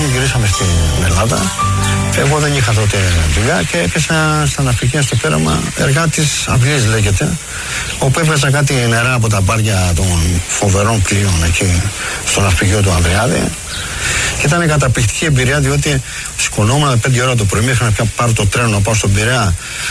γυρίσαμε στην Ελλάδα. Εγώ δεν είχα τότε δουλειά και έπεσα στα ναυπηγεία στο πέραμα, εργάτης αυλής λέγεται, όπου έβγαζα κάτι νερά από τα μπάρια των φοβερών πλοίων εκεί στο ναυπηγείο του Ανδριάδη. Και ήταν καταπληκτική εμπειρία, διότι σηκωνόμουν 5 ώρα το πρωί, είχα να πάρω το τρένο να πάω στον Πειραιά